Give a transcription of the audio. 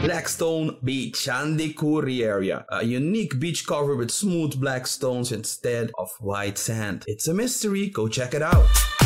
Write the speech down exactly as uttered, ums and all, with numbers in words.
Blackstone Beach, Andikuri area. A unique beach covered with smooth black stones instead of white sand. It's a mystery, go check it out.